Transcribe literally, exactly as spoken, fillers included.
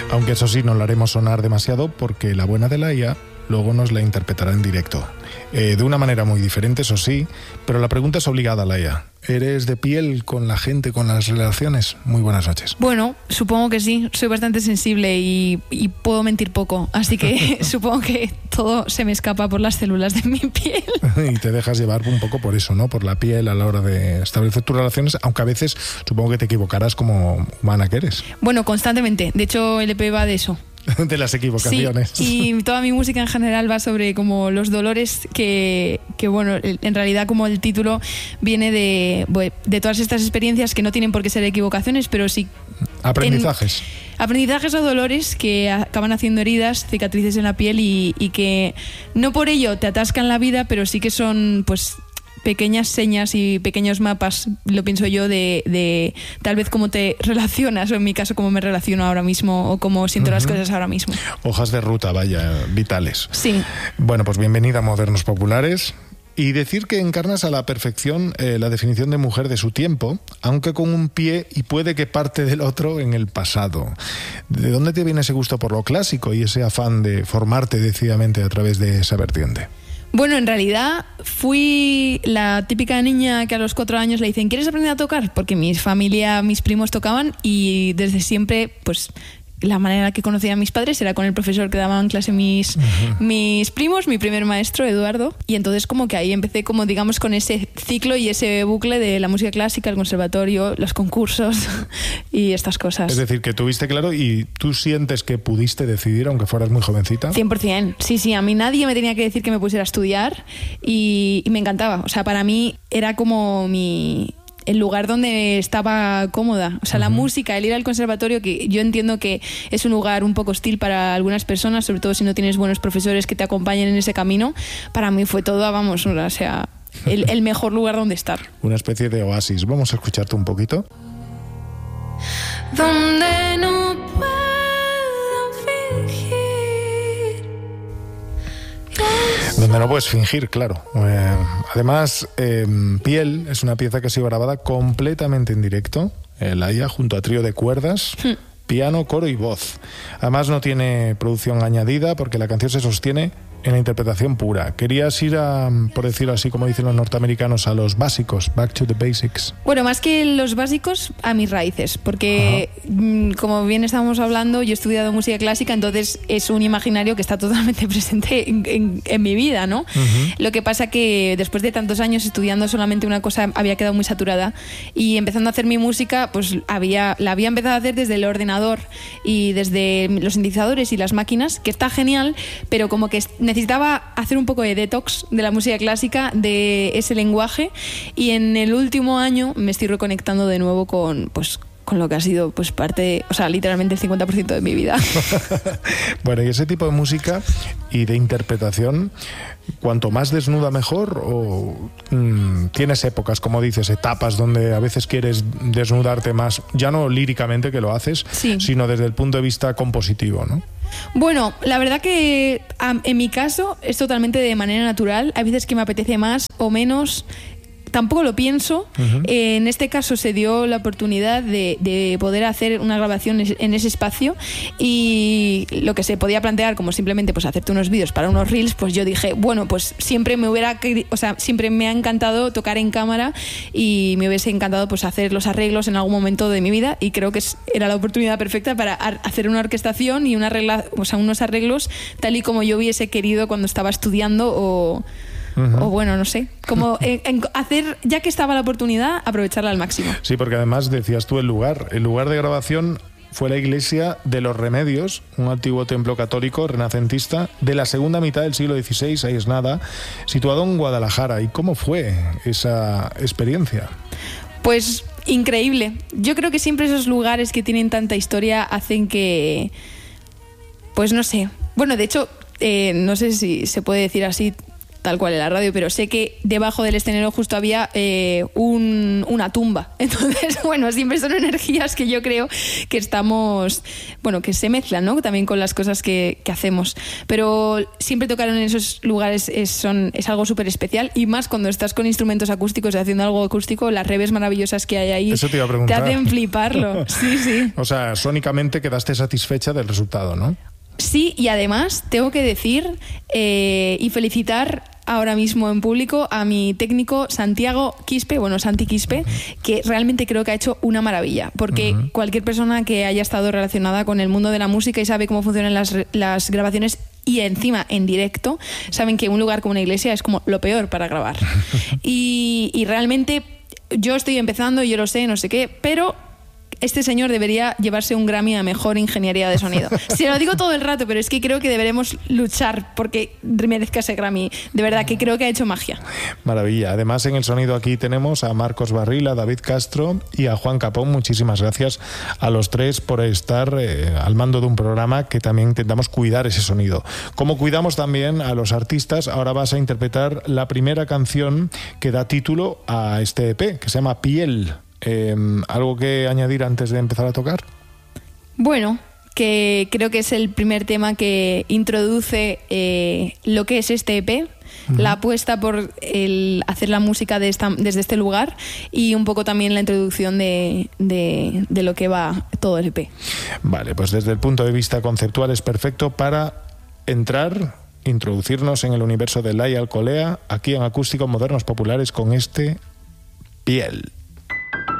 Aunque eso sí, no la haremos sonar demasiado porque la buena de Laia luego nos la interpretará en directo. Eh, de una manera muy diferente, eso sí, pero la pregunta es obligada, Laia. ¿Eres de piel con la gente, con las relaciones? Muy buenas noches. Bueno, supongo que sí. Soy bastante sensible y, y puedo mentir poco. Así que supongo que todo se me escapa por las células de mi piel. Y te dejas llevar un poco por eso, ¿no? Por la piel a la hora de establecer tus relaciones, aunque a veces supongo que te equivocarás como humana que eres. Bueno, constantemente. De hecho, el E P va de eso. De las equivocaciones. Sí, y toda mi música en general va sobre como los dolores que, que, bueno, en realidad como el título viene de, de todas estas experiencias que no tienen por qué ser equivocaciones, pero sí... Aprendizajes. En, aprendizajes o dolores que acaban haciendo heridas, cicatrices en la piel y, y que no por ello te atascan la vida, pero sí que son, pues... pequeñas señas y pequeños mapas, lo pienso yo, de, de tal vez cómo te relacionas, o en mi caso cómo me relaciono ahora mismo o cómo siento uh-huh. las cosas ahora mismo. Hojas de ruta, vaya, vitales. Sí. Bueno, pues bienvenida a Modernos Populares. Y decir que encarnas a la perfección eh, la definición de mujer de su tiempo, aunque con un pie y puede que parte del otro en el pasado. ¿De dónde te viene ese gusto por lo clásico y ese afán de formarte decididamente a través de esa vertiente? Bueno, en realidad fui la típica niña que a los cuatro años le dicen ¿quieres aprender a tocar? Porque mi familia, mis primos tocaban y desde siempre, pues... la manera que conocía a mis padres era con el profesor que daban clase mis, uh-huh. mis primos, mi primer maestro, Eduardo, y entonces como que ahí empecé como digamos con ese ciclo y ese bucle de la música clásica, el conservatorio, los concursos y estas cosas. Es decir, que tuviste claro y tú sientes que pudiste decidir aunque fueras muy jovencita. cien por ciento, sí, sí, a mí nadie me tenía que decir que me pusiera a estudiar y, y me encantaba, o sea, para mí era como mi... el lugar donde estaba cómoda. O sea, uh-huh. la música, el ir al conservatorio, que yo entiendo que es un lugar un poco hostil para algunas personas, sobre todo si no tienes buenos profesores que te acompañen en ese camino, para mí fue todo, vamos, o sea, el, el mejor lugar donde estar. Una especie de oasis. Vamos a escucharte un poquito. Donde no puedo fingir. Donde no puedes fingir, claro. Eh, además, eh, Piel es una pieza que ha sido grabada completamente en directo, eh, Laia, junto a trío de cuerdas, hmm. piano, coro y voz. Además no tiene producción añadida porque la canción se sostiene en la interpretación pura. Querías ir a, por decirlo así, como dicen los norteamericanos, a los básicos, back to the basics. Bueno, más que los básicos, a mis raíces, porque uh-huh. como bien estábamos hablando, yo he estudiado música clásica, entonces es un imaginario que está totalmente presente en, en, en mi vida, ¿no? Uh-huh. Lo que pasa que después de tantos años estudiando solamente una cosa, había quedado muy saturada y empezando a hacer mi música, pues había, la había empezado a hacer desde el ordenador y desde los sintetizadores y las máquinas, que está genial, pero como que necesitaba hacer un poco de detox de la música clásica, de ese lenguaje, y en el último año me estoy reconectando de nuevo con, pues, con lo que ha sido pues parte, o sea, literalmente el cincuenta por ciento de mi vida. Bueno, y ese tipo de música y de interpretación, cuanto más desnuda mejor, o mmm, tienes épocas, como dices, etapas donde a veces quieres desnudarte más, ya no líricamente que lo haces, sí. sino desde el punto de vista compositivo, ¿no? Bueno, la verdad que en mi caso es totalmente de manera natural. Hay veces que me apetece más o menos. Tampoco lo pienso. Uh-huh. Eh, en este caso se dio la oportunidad de, de poder hacer una grabación en ese espacio y lo que se podía plantear como simplemente pues hacerte unos vídeos para unos reels, pues yo dije, bueno, pues siempre me hubiera, o sea, siempre me ha encantado tocar en cámara y me hubiese encantado pues hacer los arreglos en algún momento de mi vida y creo que era la oportunidad perfecta para hacer una orquestación y una regla, o sea, unos arreglos tal y como yo hubiese querido cuando estaba estudiando o... Uh-huh. O bueno, no sé, como en, en hacer, ya que estaba la oportunidad, aprovecharla al máximo. Sí, porque además decías tú el lugar, el lugar de grabación fue la iglesia de los Remedios, un antiguo templo católico renacentista de la segunda mitad del siglo dieciséis, ahí es nada, situado en Guadalajara. ¿Y cómo fue esa experiencia? Pues increíble. Yo creo que siempre esos lugares que tienen tanta historia hacen que, pues no sé, bueno, de hecho, eh, no sé si se puede decir así, tal cual en la radio, pero sé que debajo del escenario justo había eh, un, una tumba. Entonces, bueno, siempre son energías que yo creo que estamos, bueno, que se mezclan, ¿no? También con las cosas que, que hacemos. Pero siempre tocar en esos lugares es, son, es algo súper especial, y más cuando estás con instrumentos acústicos y haciendo algo acústico, las reves maravillosas que hay ahí Eso te iba a te preguntar. hacen fliparlo. Sí, sí. O sea, sónicamente quedaste satisfecha del resultado, ¿no? Sí, y además tengo que decir eh, y felicitar ahora mismo en público a mi técnico Santiago Quispe, bueno, Santi Quispe, que realmente creo que ha hecho una maravilla, porque uh-huh. cualquier persona que haya estado relacionada con el mundo de la música y sabe cómo funcionan las, las grabaciones y encima en directo, saben que un lugar como una iglesia es como lo peor para grabar. y, y realmente yo estoy empezando, yo lo sé, no sé qué, pero este señor debería llevarse un Grammy a mejor ingeniería de sonido. Se lo digo todo el rato, pero es que creo que deberemos luchar porque merezca ese Grammy. De verdad que creo que ha hecho magia. Maravilla. Además, en el sonido aquí tenemos a Marcos Barril, a David Castro y a Juan Capón. Muchísimas gracias a los tres por estar eh, al mando de un programa que también intentamos cuidar ese sonido. Como cuidamos también a los artistas, ahora vas a interpretar la primera canción que da título a este E P, que se llama Piel. Eh, ¿Algo que añadir antes de empezar a tocar? Bueno, que creo que es el primer tema que introduce eh, lo que es este E P, uh-huh. la apuesta por el hacer la música de esta, desde este lugar, y un poco también la introducción de, de, de lo que va todo el E P. Vale, pues desde el punto de vista conceptual es perfecto para entrar, introducirnos en el universo de Laia Alcolea, aquí en Acústicos Modernos Populares con este Piel.